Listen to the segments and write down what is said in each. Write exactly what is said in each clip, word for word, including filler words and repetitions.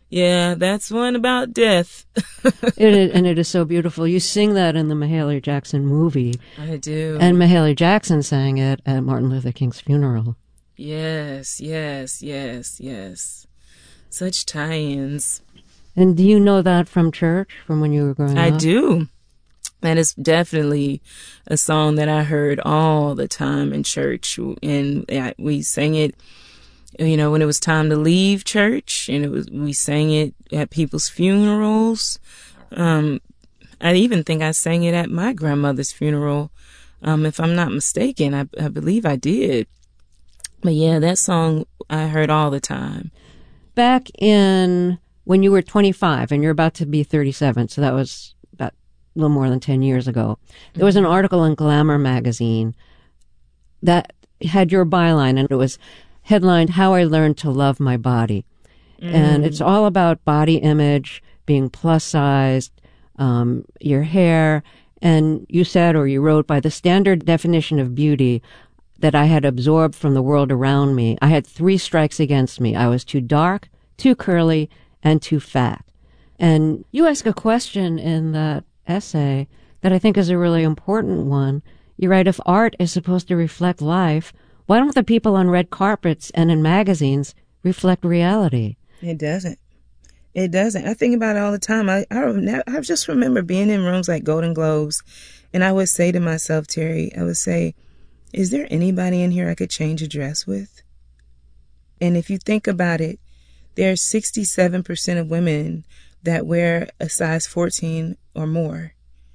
Yeah, that's one about death. it is, and it is so beautiful. You sing that in the Mahalia Jackson movie. I do. And Mahalia Jackson sang it at Martin Luther King's funeral. Yes, yes, yes, yes. Such tie-ins. And do you know that from church, from when you were growing I up? I do. That is definitely a song that I heard all the time in church. And we sang it, you know, when it was time to leave church, and it was, we sang it at people's funerals. Um, I even think I sang it at my grandmother's funeral. Um, if I'm not mistaken, I, I believe I did. But yeah, that song I heard all the time. Back in when you were twenty-five and you're about to be thirty-seven, so that was about a little more than ten years ago, there was an article in Glamour magazine that had your byline, and it was headlined, How I Learned to Love My Body. Mm. And it's all about body image, being plus-sized, um, your hair. And you said, or you wrote, by the standard definition of beauty that I had absorbed from the world around me, I had three strikes against me. I was too dark, too curly, and too fat. And you ask a question in that essay that I think is a really important one. You write, if art is supposed to reflect life, why don't the people on red carpets and in magazines reflect reality? It doesn't. It doesn't. I think about it all the time. I, I, I just remember being in rooms like Golden Globes, and I would say to myself, Terry, I would say, is there anybody in here I could change a dress with? And if you think about it, there's sixty-seven percent of women that wear a size fourteen or more.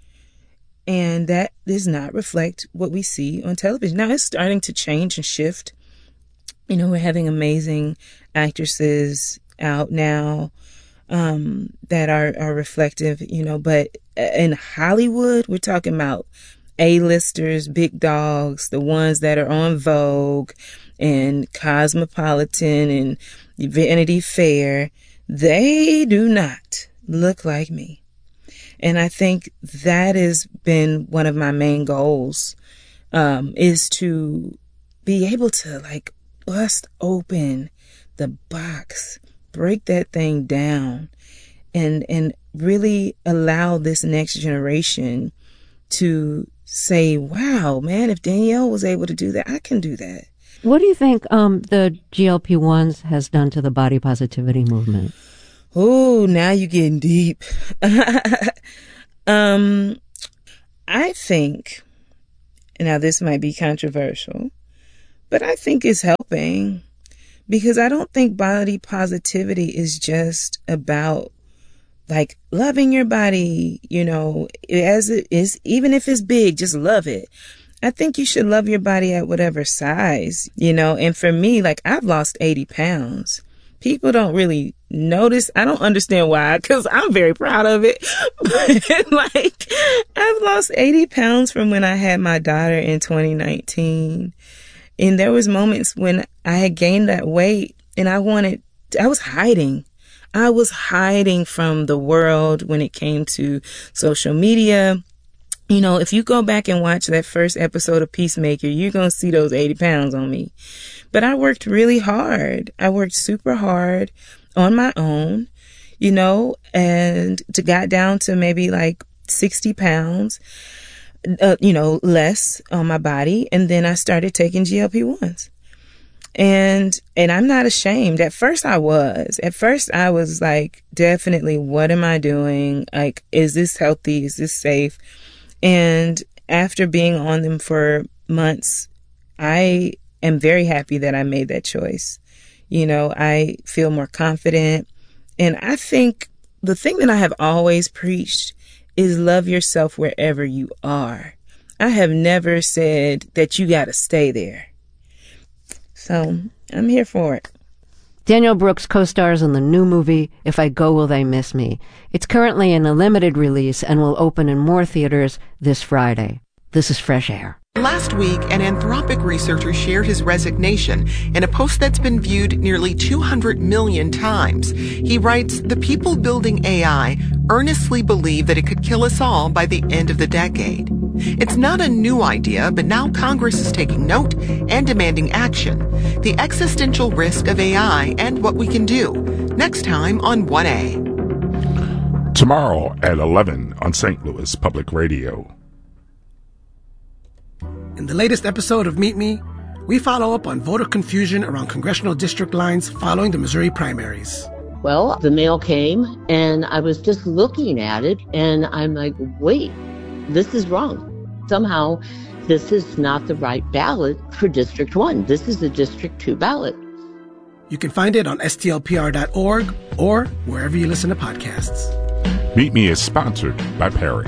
And that does not reflect what we see on television. Now, it's starting to change and shift. You know, we're having amazing actresses out now um, that are, are reflective, you know, but in Hollywood, we're talking about A-listers, big dogs, the ones that are on Vogue and Cosmopolitan and Vanity Fair. They do not look like me. And I think that has been one of my main goals, um, is to be able to like bust open the box, break that thing down, and and really allow this next generation to say, wow, man, if Danielle was able to do that, I can do that. What do you think um, the G L P one has done to the body positivity movement? Oh, now you're getting deep. um, I think, now this might be controversial, but I think it's helping, because I don't think body positivity is just about like loving your body, you know, as it is, even if it's big, just love it. I think you should love your body at whatever size, you know, and for me, like I've lost eighty pounds. People don't really notice. I don't understand why, because I'm very proud of it. But like, I've lost eighty pounds from when I had my daughter in twenty nineteen. And there was moments when I had gained that weight and I wanted, I was hiding. I was hiding from the world when it came to social media. You know, if you go back and watch that first episode of Peacemaker, you're going to see those eighty pounds on me. But I worked really hard. I worked super hard on my own, you know, and to got down to maybe like sixty pounds, uh, you know, less on my body. And then I started taking G L P ones. And, and I'm not ashamed. At first I was, at first I was like, definitely, what am I doing? Like, is this healthy? Is this safe? And after being on them for months, I am very happy that I made that choice. You know, I feel more confident. And I think the thing that I have always preached is love yourself wherever you are. I have never said that you got to stay there. So I'm here for it. Danielle Brooks co-stars in the new movie, If I Go, Will They Miss Me? It's currently in a limited release and will open in more theaters this Friday. This is Fresh Air. Last week, an Anthropic researcher shared his resignation in a post that's been viewed nearly two hundred million times. He writes, the people building A I earnestly believe that it could kill us all by the end of the decade. It's not a new idea, but now Congress is taking note and demanding action. The existential risk of A I and what we can do. Next time on one A. Tomorrow at eleven on Saint Louis Public Radio. In the latest episode of Meet Me, we follow up on voter confusion around congressional district lines following the Missouri primaries. Well, the mail came, and I was just looking at it, and I'm like, wait, this is wrong. Somehow, this is not the right ballot for District one. This is the District two ballot. You can find it on S T L P R dot org or wherever you listen to podcasts. Meet Me is sponsored by Parrot.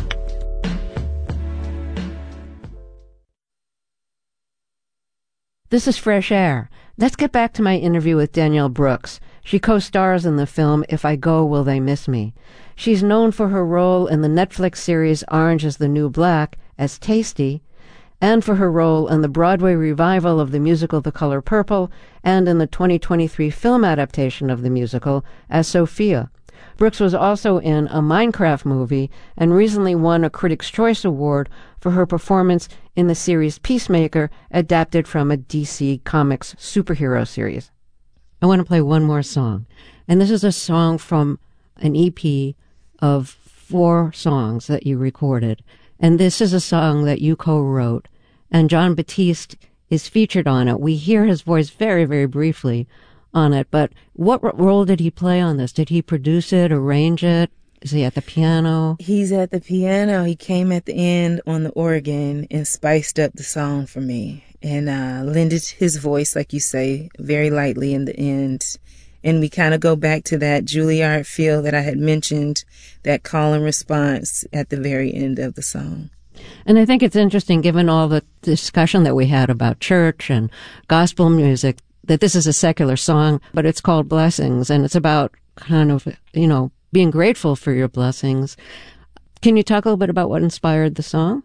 This is Fresh Air. Let's get back to my interview with Danielle Brooks. She co-stars in the film If I Go, Will They Miss Me? She's known for her role in the Netflix series Orange is the New Black as Tasty, and for her role in the Broadway revival of the musical The Color Purple, and in the twenty twenty-three film adaptation of the musical as Sophia. Brooks was also in a Minecraft movie and recently won a Critics' Choice Award for her performance in the series Peacemaker, adapted from a D C Comics superhero series. I want to play one more song, and this is a song from an E P of four songs that you recorded, and this is a song that you co-wrote, and Jon Batiste is featured on it. We hear his voice very, very briefly on it, but what role did he play on this? Did he produce it, arrange it? Is he at the piano? He's at the piano. He came at the end on the organ and spiced up the song for me and uh, lended his voice, like you say, very lightly in the end. And we kind of go back to that Juilliard feel that I had mentioned, that call and response at the very end of the song. And I think it's interesting, given all the discussion that we had about church and gospel music, that this is a secular song, but it's called Blessings, and it's about kind of, you know, being grateful for your blessings. Can you talk a little bit about what inspired the song?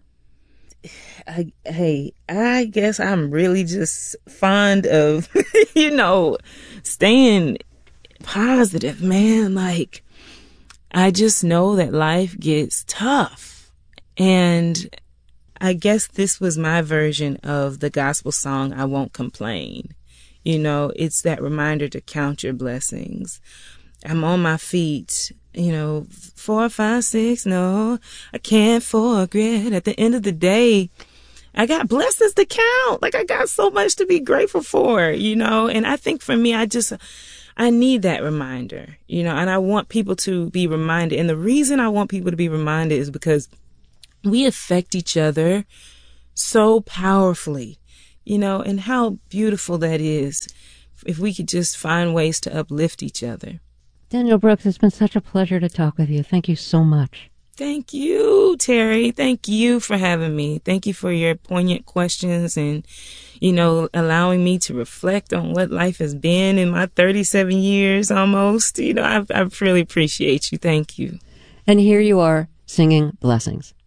I, hey, I guess I'm really just fond of, you know, staying positive, man. Like, I just know that life gets tough. And I guess this was my version of the gospel song, I Won't Complain. You know, it's that reminder to count your blessings. I'm on my feet, you know, four, five, six, no, I can't forget. At the end of the day, I got blessings to count. Like, I got so much to be grateful for, you know, and I think for me, I just, I need that reminder, you know, and I want people to be reminded. And the reason I want people to be reminded is because we affect each other so powerfully, you know, and how beautiful that is if we could just find ways to uplift each other. Danielle Brooks, it's been such a pleasure to talk with you. Thank you so much. Thank you, Terry. Thank you for having me. Thank you for your poignant questions and, you know, allowing me to reflect on what life has been in my thirty-seven years almost. You know, I, I really appreciate you. Thank you. And here you are singing Blessings.